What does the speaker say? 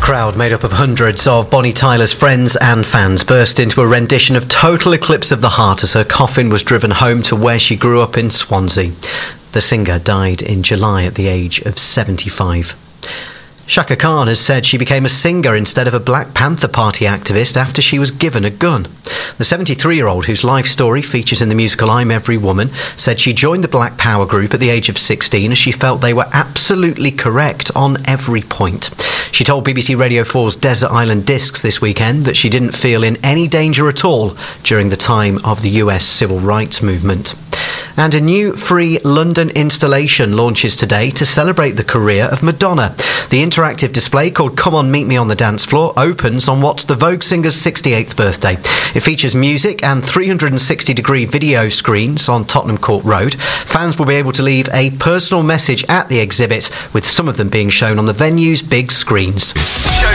crowd made up of hundreds of Bonnie Tyler's friends and fans burst into a rendition of Total Eclipse of the Heart as her coffin was driven home to where she grew up in Swansea. The singer died in July at the age of 75. Chaka Khan has said she became a singer instead of a Black Panther Party activist after she was given a gun. The 73-year-old, whose life story features in the musical I'm Every Woman, said she joined the Black Power group at the age of 16 as she felt they were absolutely correct on every point. She told BBC Radio 4's Desert Island Discs this weekend that she didn't feel in any danger at all during the time of the US civil rights movement. And a new free London installation launches today to celebrate the career of Madonna. The interactive display, called Come On Meet Me on the Dance Floor, opens on what's the Vogue singer's 68th birthday. It features music and 360-degree video screens on Tottenham Court Road. Fans will be able to leave a personal message at the exhibit, with some of them being shown on the venue's big screens.